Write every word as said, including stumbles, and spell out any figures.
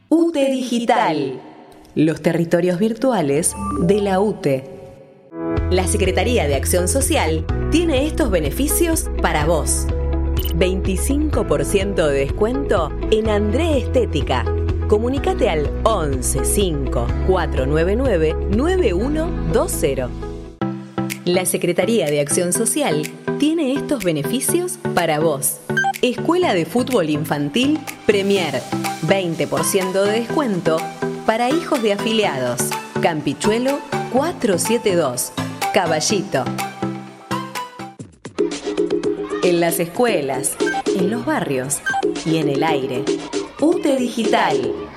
U T E Digital, los territorios virtuales de la U T E. La Secretaría de Acción Social tiene estos beneficios para vos. veinticinco por ciento de descuento en André Estética. Comunicate al once cinco cuatro nueve nueve nueve uno dos cero. La Secretaría de Acción Social tiene estos beneficios para vos. Escuela de Fútbol Infantil Premier. veinte por ciento de descuento para hijos de afiliados. Campichuelo cuatrocientos setenta y dos. Caballito. En las escuelas, en los barrios y en el aire. U T E Digital.